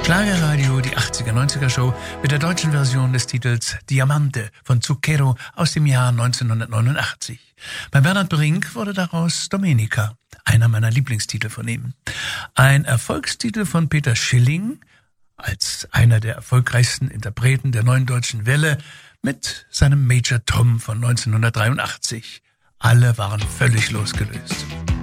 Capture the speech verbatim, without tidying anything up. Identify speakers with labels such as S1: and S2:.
S1: Schlagerradio, die achtziger neunziger Show mit der deutschen Version des Titels Diamante von Zucchero aus dem Jahr neunzehnhundertneunundachtzig. Bei Bernhard Brink wurde daraus Domenica, einer meiner Lieblingstitel von ihm. Ein Erfolgstitel von Peter Schilling als einer der erfolgreichsten Interpreten der neuen deutschen Welle mit seinem Major Tom von neunzehnhundertdreiundachtzig. Alle waren völlig losgelöst.